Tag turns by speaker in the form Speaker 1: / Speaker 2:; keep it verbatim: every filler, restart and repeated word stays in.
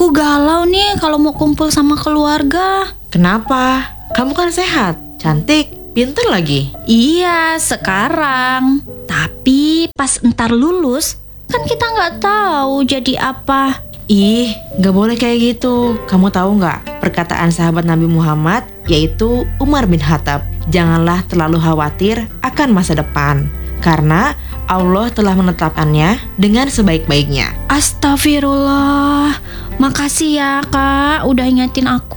Speaker 1: Aku galau nih kalau mau kumpul sama keluarga.
Speaker 2: Kenapa? Kamu kan sehat, cantik, pintar lagi.
Speaker 1: Iya, sekarang. Tapi pas entar lulus, kan kita nggak tahu jadi apa.
Speaker 2: Ih, gak boleh kayak gitu. Kamu tahu gak perkataan sahabat Nabi Muhammad, yaitu Umar bin Khattab? Janganlah terlalu khawatir akan masa depan, karena Allah telah menetapkannya dengan sebaik-baiknya.
Speaker 1: Astagfirullah. Makasih ya kak, udah ingetin aku.